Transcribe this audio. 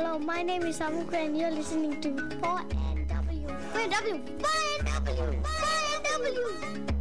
Hello, my name is Amukra and you're listening to 4NW. 4NW. 4NW. 4NW.